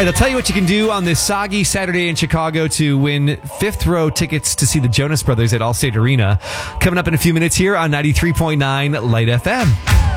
right, I'll tell you what you can do on this soggy Saturday in Chicago to win fifth row tickets to see the Jonas Brothers at Allstate Arena. Coming up in a few minutes here on 93.9 Light FM.